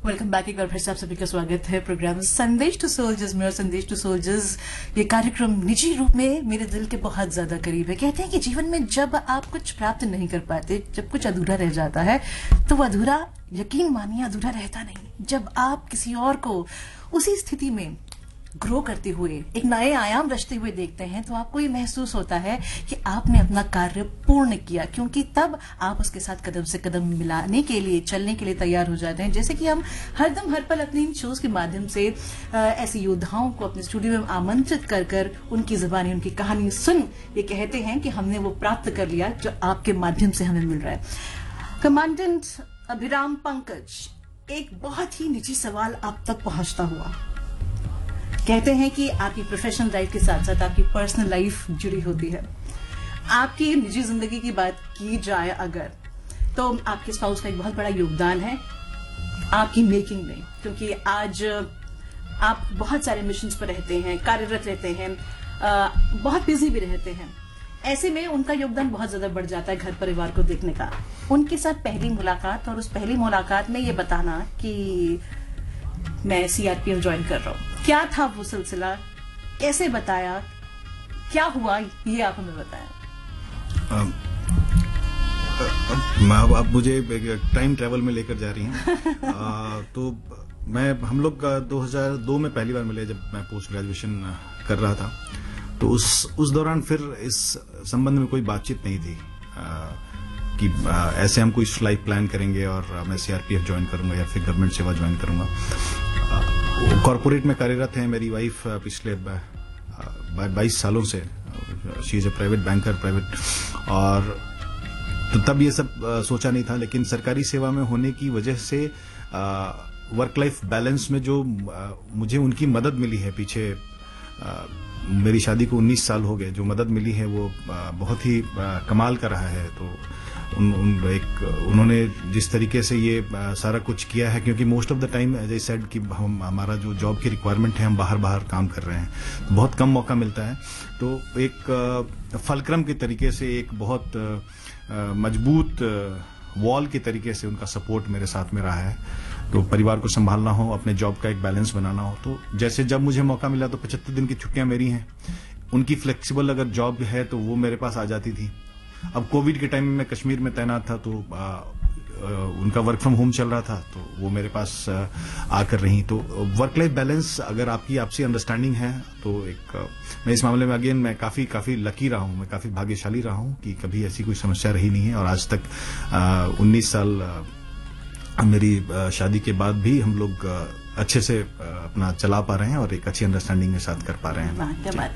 Welcome back. एक बार फिर से आप सभी का स्वागत है प्रोग्राम संदेश टू सोल्जर्स में। और संदेश टू सोल्जर्स ये कार्यक्रम निजी रूप में मेरे दिल के बहुत ज्यादा करीब है। कहते हैं कि जीवन में जब आप कुछ प्राप्त नहीं कर पाते, जब कुछ अधूरा रह जाता है, तो वो अधूरा, यकीन मानिए, अधूरा रहता नहीं। जब आप किसी और को उसी स्थिति में ग्रो करते हुए, एक नए आयाम रचते हुए देखते हैं, तो आपको ये महसूस होता है कि आपने अपना कार्य पूर्ण किया, क्योंकि तब आप उसके साथ कदम से कदम मिलाने के लिए, चलने के लिए तैयार हो जाते हैं। जैसे कि हम हरदम हर पल अपने इन शोज के माध्यम से ऐसे योद्धाओं को अपने स्टूडियो में आमंत्रित कर कर उनकी जुबानी, उनकी कहानी सुन ये कहते हैं कि हमने वो प्राप्त कर लिया जो आपके माध्यम से हमें मिल रहा है। कमांडेंट अभिराम पंकज, एक बहुत ही निजी सवाल आप तक पहुंचता हुआ। कहते हैं कि आपकी प्रोफेशनल लाइफ के साथ साथ आपकी पर्सनल लाइफ जुड़ी होती है। आपकी निजी जिंदगी की बात की जाए अगर, तो आपके स्पाउस का एक बहुत बड़ा योगदान है आपकी मेकिंग में, क्योंकि आज आप बहुत सारे मिशंस पर रहते हैं, कार्यरत रहते हैं, बहुत बिजी भी रहते हैं। ऐसे में उनका योगदान बहुत ज्यादा बढ़ जाता है घर परिवार को देखने का। उनके साथ पहली मुलाकात, और उस पहली मुलाकात में ये बताना कि मैं सीआरपीएफ ज्वाइन कर रहा हूँ, क्या था वो सिलसिला, कैसे बताया, क्या हुआ, ये आप हमें बताएं। आप मुझे टाइम ट्रेवल में लेकर जा रही हैं। तो हम लोग 2002 में पहली बार मिले, जब मैं पोस्ट ग्रेजुएशन कर रहा था। तो उस दौरान फिर इस संबंध में कोई बातचीत नहीं थी कि ऐसे हम कोई लाइफ प्लान करेंगे और मैं सीआरपीएफ ज्वाइन करूंगा या फिर गवर्नमेंट सेवा ज्वाइन करूंगा। कॉर्पोरेट में कार्यरत हैं मेरी वाइफ पिछले 22 सालों से। She is a private banker, private. और तो तब ये सब सोचा नहीं था, लेकिन सरकारी सेवा में होने की वजह से वर्क लाइफ बैलेंस में जो मुझे उनकी मदद मिली है, पीछे मेरी शादी को 19 साल हो गए, जो मदद मिली है वो बहुत ही कमाल का रहा है। तो उन्होंने जिस तरीके से ये सारा कुछ किया है, क्योंकि most of the time as I said कि हमारा जो जॉब की रिक्वायरमेंट है, हम बाहर काम कर रहे हैं, तो बहुत कम मौका मिलता है। तो एक फलक्रम के तरीके से, एक बहुत मजबूत वॉल के तरीके से उनका सपोर्ट मेरे साथ में रहा है। तो परिवार को संभालना हो, अपने जॉब का एक बैलेंस बनाना हो, तो जैसे जब मुझे मौका मिला तो 75 दिन की छुट्टियां मेरी हैं, उनकी फ्लेक्सिबल अगर जॉब है तो वो मेरे पास आ जाती थी। अब कोविड के टाइम में मैं कश्मीर में तैनात था, तो उनका वर्क फ्रॉम होम चल रहा था, तो वो मेरे पास आकर रही। तो वर्क लाइफ बैलेंस अगर आपसी अंडरस्टैंडिंग है, तो मैं इस मामले में अगेन मैं काफी लकी रहा हूं, मैं काफी भाग्यशाली रहा हूं कि कभी ऐसी कोई समस्या रही नहीं है। और आज तक 19 साल मेरी शादी के बाद भी हम लोग अच्छे से अपना चला पा रहे हैं और एक अच्छी अंडरस्टैंडिंग के साथ कर पा रहे हैं।